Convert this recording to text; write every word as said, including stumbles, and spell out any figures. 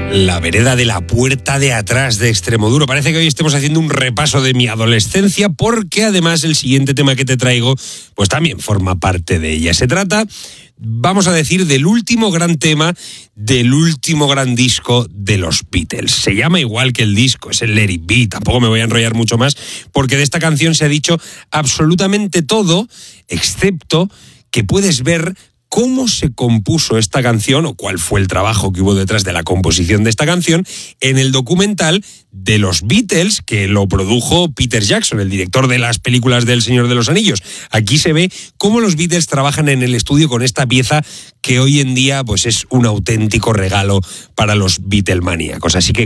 La vereda de la puerta de atrás de Extremoduro. Parece que hoy estemos haciendo un repaso de mi adolescencia, porque además el siguiente tema que te traigo pues también forma parte de ella. Se trata, vamos a decir, del último gran tema del último gran disco de los Beatles. Se llama igual que el disco, es el Let It Be. Tampoco me voy a enrollar mucho más, porque de esta canción se ha dicho absolutamente todo, excepto que puedes ver cómo se compuso esta canción o cuál fue el trabajo que hubo detrás de la composición de esta canción en el documental de los Beatles, que lo produjo Peter Jackson, el director de las películas del Señor de los Anillos. Aquí se ve cómo los Beatles trabajan en el estudio con esta pieza que hoy en día pues es un auténtico regalo para los Beatlemaníacos. Así que